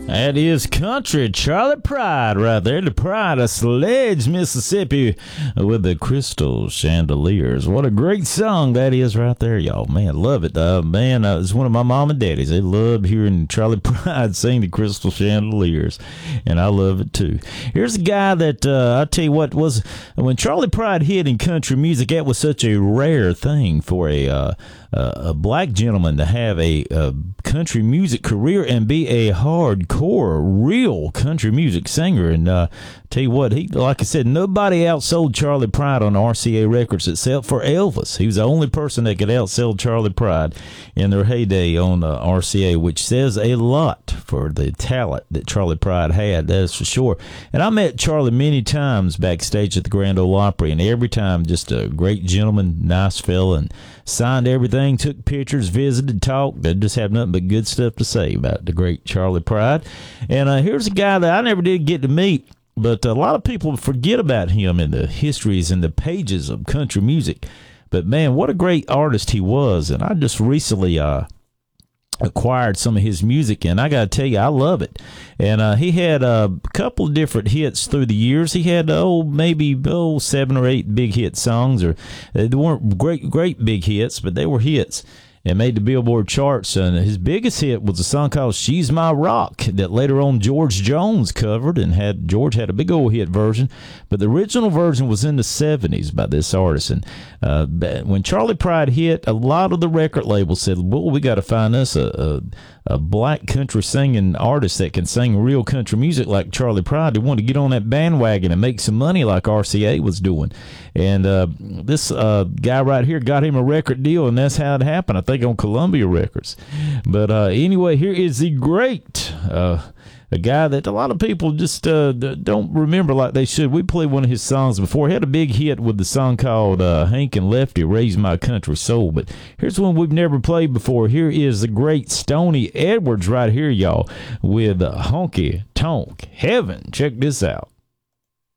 That is country Charlie Pride right there. The Pride of Sledge, Mississippi with the Crystal Chandeliers. What a great song that is right there, y'all. Man, love it. It's one of my mom and daddies. They loved hearing Charlie Pride sing the Crystal Chandeliers, and I love it too. Here's a guy that, I tell you what, was when Charlie Pride hit in country music, that was such a rare thing for a black gentleman to have a country music career and be a hardcore, real country music singer. And tell you what, he, like I said, nobody outsold Charlie Pride on RCA Records except for Elvis. He was the only person that could outsell Charlie Pride in their heyday on RCA, which says a lot for the talent that Charlie Pride had, that's for sure. And I met Charlie many times backstage at the Grand Ole Opry, and every time just a great gentleman, nice fella, and signed everything, took pictures, visited, talked. They just have nothing but good stuff to say about the great Charlie Pride. And here's a guy that I never did get to meet, but a lot of people forget about him in the histories and the pages of country music. But man, what a great artist he was. And I just recently acquired some of his music, and I gotta tell you, I love it. And he had a couple of different hits through the years. He had maybe 7 or 8 big hit songs, or they weren't great big hits, but they were hits and made the Billboard charts. And his biggest hit was a song called "She's My Rock" that later on George Jones covered, and George had a big old hit version, but the original version was in the 70s by this artist. And when Charlie Pride hit, a lot of the record labels said, well, we got to find us a black country singing artist that can sing real country music like Charlie Pride. They wanted to get on that bandwagon and make some money like RCA was doing. And this guy right here got him a record deal, and that's how it happened, I think, on Columbia Records. But anyway, here is the great a guy that a lot of people just don't remember like they should. We played one of his songs before. He had a big hit with the song called Hank and Lefty, Raise My Country Soul. But here's one we've never played before. Here is the great Stoney Edwards right here, y'all, with Honky Tonk Heaven. Check this out.